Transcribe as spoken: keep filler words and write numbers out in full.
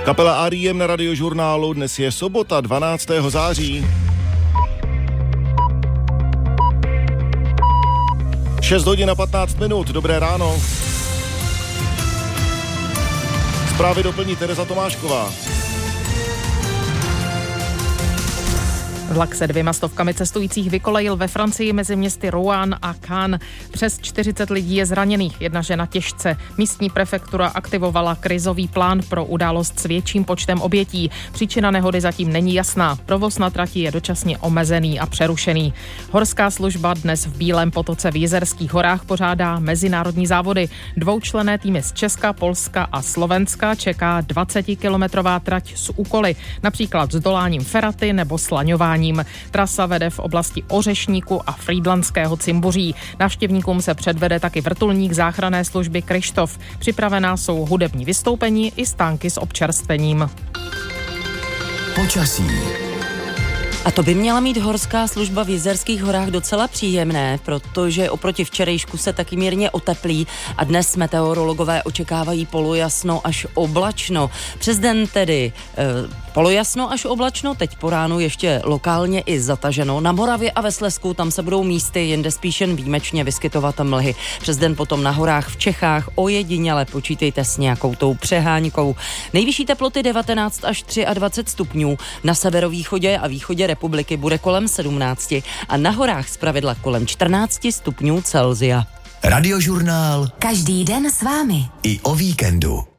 Kapela R E M na Radiožurnálu, dnes je sobota dvanáctého září. šest hodin a patnáct minut, dobré ráno. Zprávy doplní Tereza Tomášková. Vlak se dvěma stovkami cestujících vykolejil ve Francii mezi městy Rouen a Caen. Přes čtyřicet lidí je zraněných, jedna žena těžce. Místní prefektura aktivovala krizový plán pro událost s větším počtem obětí. Příčina nehody zatím není jasná. Provoz na trati je dočasně omezený a přerušený. Horská služba dnes v Bílém potoce v Jizerských horách pořádá mezinárodní závody. Dvoučlenné týmy z Česka, Polska a Slovenska čeká dvacetikilometrová trať s úkoly, například zdoláním feraty nebo slaňování. Trasa vede v oblasti Ořešníku a Frýdlantského Cimbuří. Návštěvníkům se předvede taky vrtulník záchranné služby Kryštof. Připravená jsou hudební vystoupení i stánky s občerstvením. Počasí. A to by měla mít horská služba v Jizerských horách docela příjemné, protože oproti včerejšku se taky mírně oteplí a dnes meteorologové očekávají polojasno až oblačno. Přes den tedy e, polojasno až oblačno, teď po ránu ještě lokálně i zataženo. Na Moravě a ve Slezsku tam se budou místy jinde spíš jen výjimečně vyskytovat mlhy. Přes den potom na horách v Čechách ojediněle počítejte s nějakou tou přeháňkou. Nejvyšší teploty devatenáct až dvacet tři stupňů, na severovýchodě a východě republiky bude kolem sedmnáct a na horách zpravidla kolem čtrnáct stupňů Celsia. Radiožurnál. Každý den s vámi. I o víkendu.